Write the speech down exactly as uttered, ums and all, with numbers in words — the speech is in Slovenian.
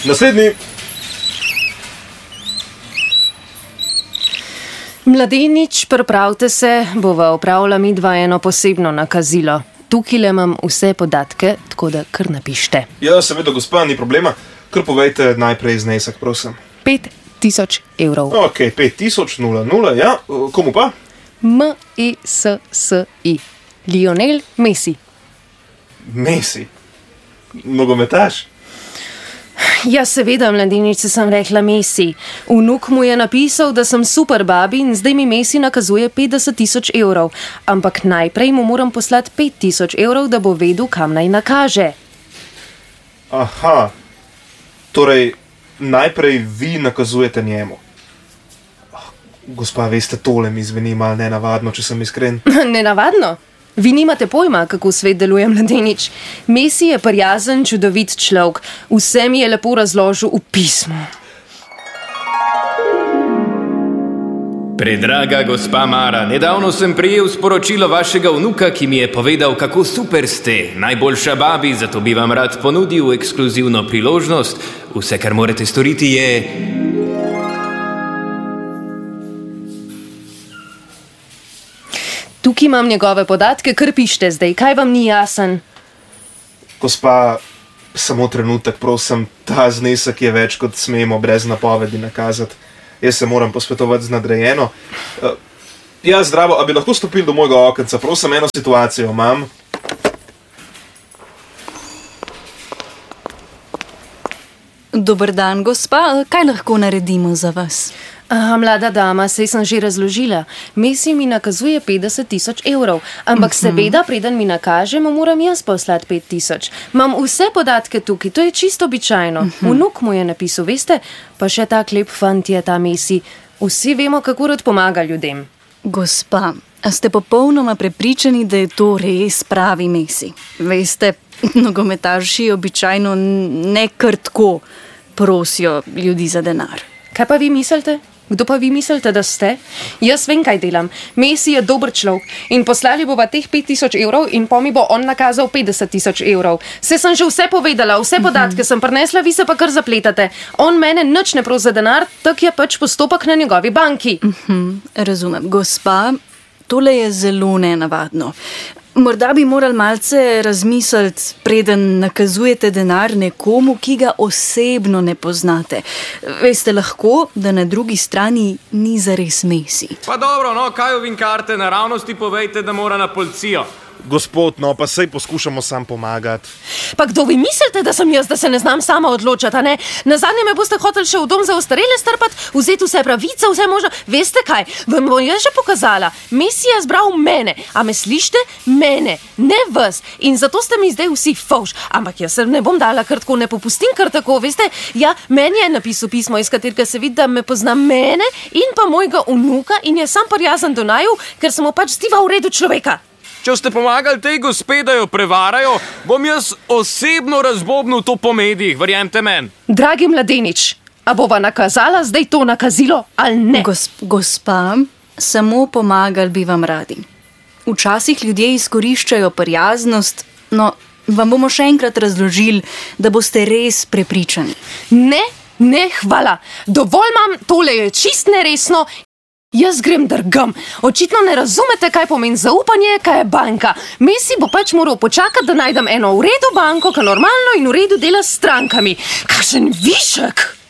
Naslednji. Mladenič, pripravite se, bova opravila midva eno posebno nakazilo. Tukaj imam vse podatke, tako da kar napište. Ja, seveda, gospa, ni problema. Kar povejte najprej znesek, prosim. Pet tisoč evrov. Ok, pet tisoč, nula, nula, ja. Komu pa? M E S S I. Lionel Messi. Messi? Nogometaš? Ja, seveda, mladenič, sem rekla Messi. Vnuk mu je napisal, da sem super babi in zdaj mi Messi nakazuje petdeset tisoč evrov. Ampak najprej mu moram poslati pet tisoč evrov, da bo vedel, kam naj nakaže. Aha. Torej, najprej vi nakazujete njemu. Gospa, veste, tole mi zveni malo nenavadno, če sem iskren. Nenavadno? Vi nimate pojma, kako svet deluje, mladenič. Messi je prijazen, čudovit človek. Vse mi je lepo razložil v pismu. Predraga gospa Mara, nedavno sem prejel sporočilo vašega vnuka, ki mi je povedal, kako super ste. Najboljša babi, zato bi vam rad ponudil ekskluzivno priložnost. Vse, kar morate storiti, je... Tukaj imam njegove podatke, kar pište zdaj. Kaj vam ni jasen? Gospa, samo trenutek, prosim, ta znesek je več, kot smemo brez napovedi nakazati. Jaz se moram posvetovati z nadrejeno. Uh, ja, zdravo, a bi lahko stopili do mojega okenca? Prosim, eno situacijo imam. Dober dan, gospa. Kaj lahko naredimo za vas? Aha, mlada dama, sej sem že razložila. Messi mi nakazuje petdeset tisoč evrov, ampak seveda, preden mi nakaže, mu moram jaz poslati pet tisoč. Imam vse podatke tukaj, to je čisto običajno. Vnuk mu je napisal, veste, pa še tak lep fant je ta Messi. Vsi vemo, kako rad pomaga ljudem. Gospa, a ste popolnoma prepričani, da je to res pravi Messi? Veste, nogometaši običajno ne kar tako prosijo ljudi za denar. Kaj pa vi mislite? Kdo pa vi mislite, da ste? Jaz vem, kaj delam. Messi je dober človek in poslali bova teh pet tisoč evrov in po mi bo on nakazal petdeset tisoč evrov. Se sem že vse povedala, vse podatke sem prinesla, vi se pa kar zapletate. On mene nič ne prosi za denar, tak je pač postopek na njegovi banki. Uh-huh, razumem. Gospa, tole je zelo nenavadno. Morda bi morali malce razmisliti, preden nakazujete denar nekomu, ki ga osebno ne poznate. Veste lahko, da na drugi strani ni zares Messi. Pa dobro, no, kaj ovinkarte, naravnosti povejte, da mora na policijo. Gospod, no, pa sej poskušamo sam pomagati. Pa kdo vi mislite, da sem jaz, da se ne znam sama odločati, a ne? Nazadnje me boste hoteli še v dom za ostarele strpati, vzeti vse pravice, vse možno. Veste kaj, vam bom jaz že pokazala. Messi je zbral mene, a me slište? Mene, ne vas. In zato ste mi zdaj vsi fovš. Ampak jaz se ne bom dala kar tako, ne popustim kar tako, veste? Ja, meni je napisal pismo, iz katerega se vidi, da me pozna mene in pa mojega vnuka in je sam prijazen do naju, ker sem mu pač zdiva v redu človeka. Če ste pomagali tej gospe, da jo prevarajo, bom jaz osebno razbobnil to po medijih, verjemte men. Dragi mladenič, a bova nakazala zdaj to nakazilo ali ne? Gosp, gospa, samo pomagali bi vam radi. Včasih ljudje izkoriščajo prijaznost, no, vam bomo še enkrat razložili, da boste res prepričani. Ne, ne, hvala. Dovolj imam, tole je čist neresno. Jaz grem drgam. Očitno ne razumete, kaj pomeni zaupanje, kaj je banka. Messi bo pač moral počakati, da najdem eno v redu banko, ki normalno in v redu dela s strankami. Kakšen višek!